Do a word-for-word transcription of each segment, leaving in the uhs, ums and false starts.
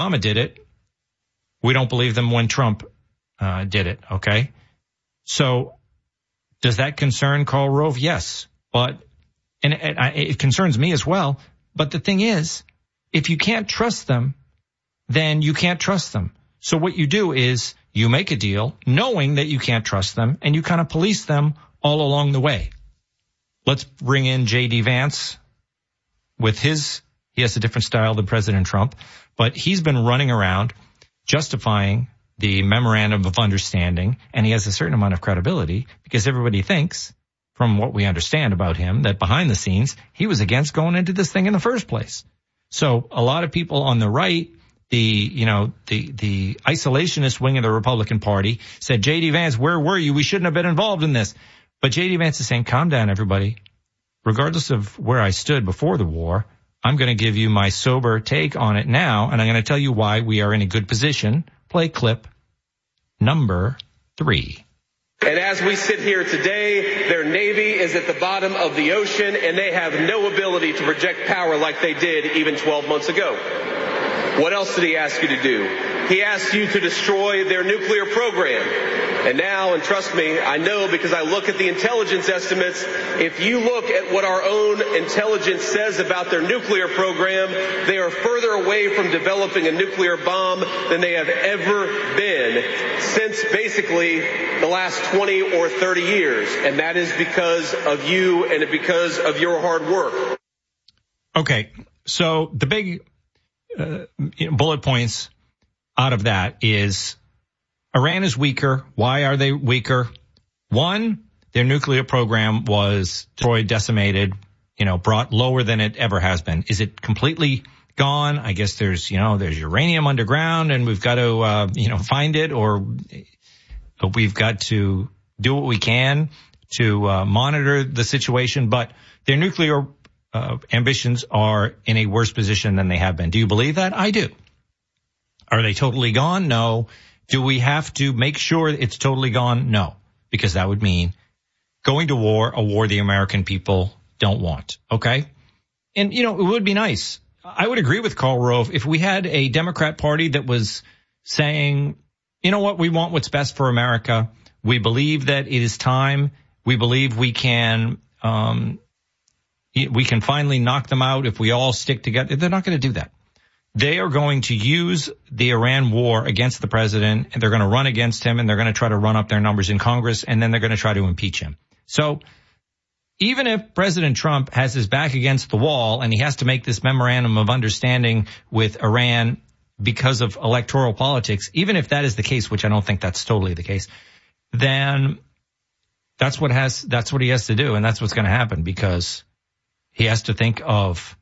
Obama did it. We don't believe them when Trump uh, did it, okay? So does that concern Karl Rove? Yes. But, and it, it concerns me as well. But the thing is, if you can't trust them, then you can't trust them. So what you do is you make a deal knowing that you can't trust them, and you kind of police them all along the way. Let's bring in J D Vance with his, he has a different style than President Trump, but he's been running around justifying the memorandum of understanding, and he has a certain amount of credibility because everybody thinks, from what we understand about him, that behind the scenes, he was against going into this thing in the first place. So a lot of people on the right, the, you know, the, the isolationist wing of the Republican Party said, J D Vance, where were you? We shouldn't have been involved in this. But J D Vance is saying, calm down, everybody. Regardless of where I stood before the war, I'm going to give you my sober take on it now, and I'm going to tell you why we are in a good position. Play clip number three. And as we sit here today, their Navy is at the bottom of the ocean, and they have no ability to project power like they did even twelve months ago. What else did he ask you to do? He asked you to destroy their nuclear program. And now, and trust me, I know because I look at the intelligence estimates, if you look at what our own intelligence says about their nuclear program, they are further away from developing a nuclear bomb than they have ever been since basically the last twenty or thirty years. And that is because of you and because of your hard work. Okay, so the big uh, bullet points out of that is Iran is weaker. Why are they weaker? One, their nuclear program was destroyed, decimated, you know, brought lower than it ever has been. Is it completely gone? I guess there's, you know, there's uranium underground and we've got to, uh, you know, find it, or we've got to do what we can to uh, monitor the situation. But their nuclear uh, ambitions are in a worse position than they have been. Do you believe that? I do. Are they totally gone? No. Do we have to make sure it's totally gone? No, because that would mean going to war, a war the American people don't want. Okay. And, you know, it would be nice. I would agree with Karl Rove if we had a Democrat Party that was saying, you know what, we want what's best for America. We believe that it is time. We believe we can, um, we can finally knock them out if we all stick together. They're not going to do that. They are going to use the Iran war against the president, and they're going to run against him, and they're going to try to run up their numbers in Congress, and then they're going to try to impeach him. So even if President Trump has his back against the wall and he has to make this memorandum of understanding with Iran because of electoral politics, even if that is the case, which I don't think that's totally the case, then that's what has, that's what he has to do. And that's what's going to happen, because he has to think of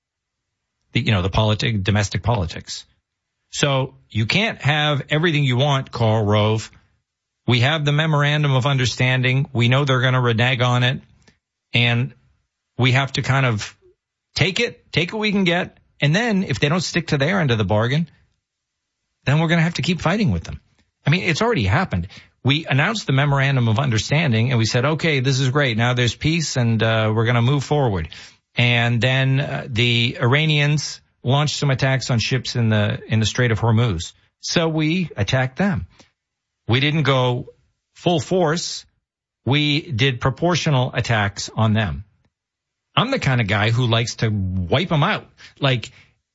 the, you know, the politic, domestic politics. So you can't have everything you want, Karl Rove. We have the memorandum of understanding. We know they're going to renege on it. And we have to kind of take it, take what we can get. And then if they don't stick to their end of the bargain, then we're going to have to keep fighting with them. I mean, it's already happened. We announced the memorandum of understanding and we said, okay, this is great. Now there's peace and uh, we're going to move forward. And then uh, the Iranians launched some attacks on ships in the in the Strait of Hormuz. So we attacked them. We didn't go full force. We did proportional attacks on them. I'm the kind of guy who likes to wipe them out. Like,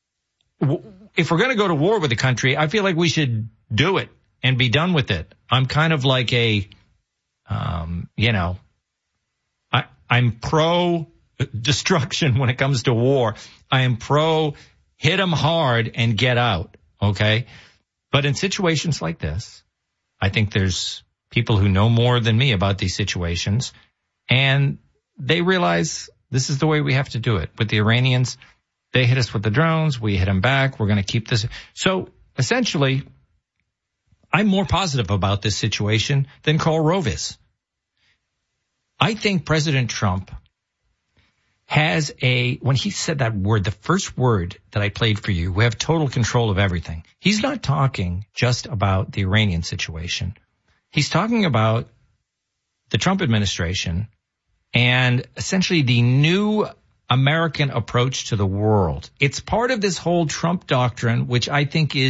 w- if we're going to go to war with a country, I feel like we should do it and be done with it. I'm kind of like a, um, you know, I, I'm pro destruction when it comes to war. I am pro hit them hard and get out. Okay. But in situations like this, I think there's people who know more than me about these situations, and they realize this is the way we have to do it. With the Iranians, they hit us with the drones. We hit them back. We're going to keep this. So essentially, I'm more positive about this situation than Karl Rove is. I think President Trump has a, when he said that word, the first word that I played for you, we have total control of everything. He's not talking just about the Iranian situation. He's talking about the Trump administration and essentially the new American approach to the world. It's part of this whole Trump doctrine, which I think is